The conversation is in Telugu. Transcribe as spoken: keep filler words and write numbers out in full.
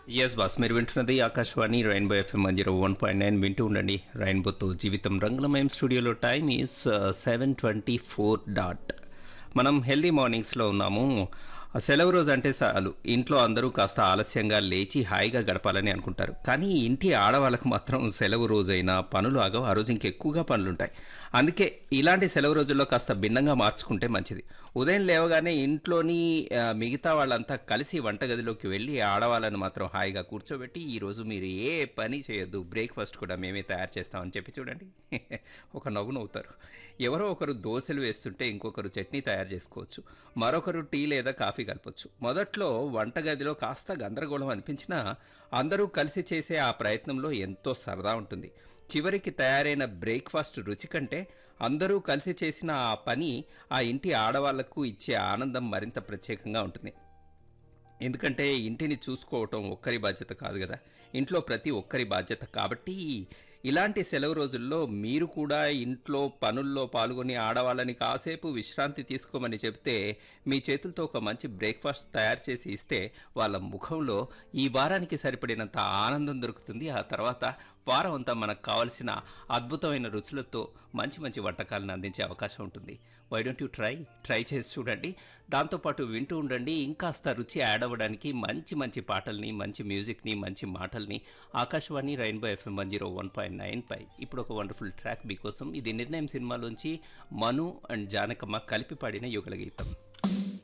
Yes boss. మీరు వింటున్నది Akashvani rainbow FM one zero one point nine వింటూ ఉండండి. రెయిన్బోతో జీవితం రంగులమయం. స్టూడియోలో time is seven twenty four dot. మనం హెల్దీ మార్నింగ్స్లో ఉన్నాము. ఆ సెలవు రోజు అంటే చాలు ఇంట్లో అందరూ కాస్త ఆలస్యంగా లేచి హాయిగా గడపాలని అనుకుంటారు. కానీ ఇంటి ఆడవాళ్ళకు మాత్రం సెలవు రోజైనా పనులు ఆగవు. ఆ రోజు ఇంకెక్కువగా పనులుంటాయి. అందుకే ఇలాంటి సెలవు రోజుల్లో కాస్త భిన్నంగా మార్చుకుంటే మంచిది. ఉదయం లేవగానే ఇంట్లోని ఆ, మిగతా వాళ్ళంతా కలిసి వంటగదిలోకి వెళ్ళి ఆడవాళ్ళని మాత్రం హాయిగా కూర్చోబెట్టి ఈరోజు మీరు ఏ పని చేయొద్దు, బ్రేక్ఫాస్ట్ కూడా మేమే తయారు చేస్తామని చెప్పి చూడండి. ఒక నవ్వు నవ్వుతారు. ఎవరో ఒకరు దోశలు వేస్తుంటే ఇంకొకరు చట్నీ తయారు చేసుకోవచ్చు. మరొకరు టీ లేదా కాఫీ కలపొచ్చు. మొదట్లో వంటగదిలో కాస్త గందరగోళం అనిపించినా అందరూ కలిసి చేసే ఆ ప్రయత్నంలో ఎంతో సరదా ఉంటుంది. చివరికి తయారైన బ్రేక్ఫాస్ట్ రుచి కంటే అందరూ కలిసి చేసిన ఆ పని ఆ ఇంటి ఆడవాళ్లకు ఇచ్చే ఆనందం మరింత ప్రత్యేకంగా ఉంటుంది. ఎందుకంటే ఇంటిని చూసుకోవటం ఒక్కరి బాధ్యత కాదు కదా, ఇంట్లో ప్రతి ఒక్కరి బాధ్యత. కాబట్టి ఇలాంటి సెలవు రోజుల్లో మీరు కూడా ఇంట్లో పనుల్లో పాల్గొని ఆడవాళ్ళని కాసేపు విశ్రాంతి తీసుకోమని చెప్తే మీ చేతులతో ఒక మంచి బ్రేక్ఫాస్ట్ తయారు చేసి ఇస్తే వాళ్ళ ముఖంలో ఈ వారానికి సరిపడినంత ఆనందం దొరుకుతుంది. ఆ తర్వాత వారం అంతా మనకు కావలసిన అద్భుతమైన రుచులతో మంచి మంచి వంటకాలను అందించే అవకాశం ఉంటుంది. Why don't you try try చేసి చూడండి. దాంతోపాటు వింటూ ఉండండి. ఇంకాస్త రుచి యాడ్ అవ్వడానికి మంచి మంచి పాటల్ని, మంచి మ్యూజిక్ని, మంచి మాటల్ని Akashvani rainbow FM one zero one point nine పై ఇప్పుడు ఒక వండర్ఫుల్ ట్రాక్ మీకోసం. ఇది నిర్ణయం సినిమాలోంచి మను అండ్ జానకమ్మ కలిపి పాడిన యుగల గీతం.